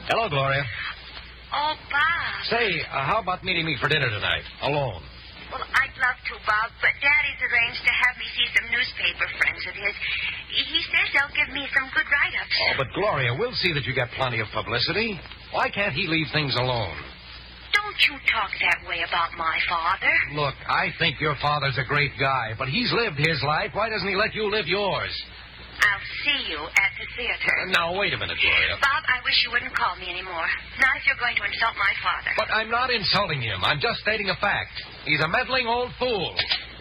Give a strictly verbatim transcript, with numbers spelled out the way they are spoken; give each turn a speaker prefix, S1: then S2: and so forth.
S1: Hello, Gloria.
S2: Oh, Bob.
S1: Say, uh, how about meeting me for dinner tonight, alone?
S2: Well, I'd love to, Bob, but Daddy's arranged to have me see some newspaper friends of his. He says they'll give me some good write-ups.
S1: Oh, but Gloria, we'll see that you get plenty of publicity. Why can't he leave things alone?
S2: Don't you talk that way about my father.
S1: Look, I think your father's a great guy, but he's lived his life. Why doesn't he let you live yours?
S2: I'll see you at the theater.
S1: Uh, now, wait a minute, Gloria.
S2: Bob, I wish you wouldn't call me anymore. Not if you're going to insult my father.
S1: But I'm not insulting him. I'm just stating a fact. He's a meddling old fool.